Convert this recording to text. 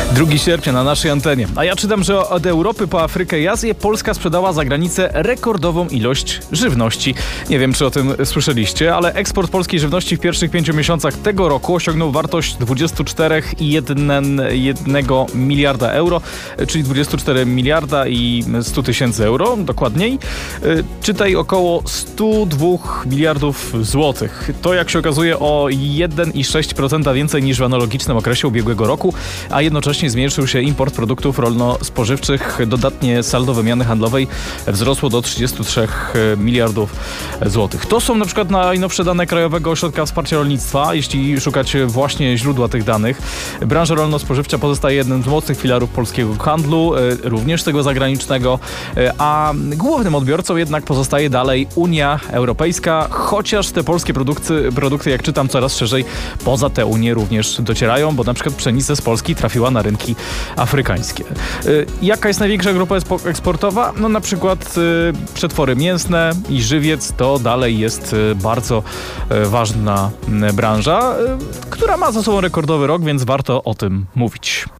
2 sierpnia na naszej antenie. A ja czytam, że od Europy po Afrykę i Azję Polska sprzedała za granicę rekordową ilość żywności. Nie wiem, czy o tym słyszeliście, ale eksport polskiej żywności w pierwszych 5 miesiącach tego roku osiągnął wartość 24,1 miliarda euro, czyli 24 miliarda i 100 tysięcy euro, dokładniej. Czytaj około 102 miliardów złotych. To, jak się okazuje, o 1,6% więcej niż w analogicznym okresie ubiegłego roku, a jednocześnie zmniejszył się import produktów rolno-spożywczych. Dodatnie saldo wymiany handlowej wzrosło do 33 miliardów złotych. To są na przykład najnowsze dane Krajowego Ośrodka Wsparcia Rolnictwa, jeśli szukacie właśnie źródła tych danych. Branża rolno-spożywcza pozostaje jednym z mocnych filarów polskiego handlu, również tego zagranicznego, a głównym odbiorcą jednak pozostaje dalej Unia Europejska, chociaż te polskie produkty, jak czytam, coraz szerzej poza tę Unię również docierają, bo na przykład pszenica z Polski trafiła na rynki afrykańskie. Jaka jest największa grupa eksportowa? No na przykład przetwory mięsne i żywiec to dalej jest bardzo ważna branża, która ma za sobą rekordowy rok, więc warto o tym mówić.